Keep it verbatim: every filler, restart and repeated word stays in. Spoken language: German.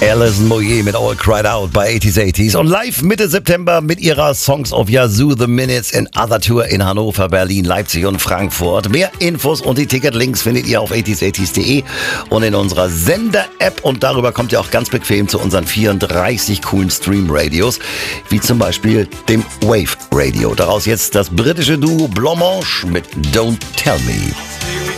Alison Moyet mit All Cried Out bei achtziger achtziger und live Mitte September mit ihrer Songs of Yazoo The Minutes and Other Tour in Hannover, Berlin, Leipzig und Frankfurt. Mehr Infos und die Ticketlinks findet ihr auf achtziger achtziger punkt de und in unserer Sender-App, und darüber kommt ihr auch ganz bequem zu unseren vierunddreißig coolen Stream-Radios, wie zum Beispiel dem Wave Radio. Daraus jetzt das britische Duo Blancmange mit Don't Tell Me.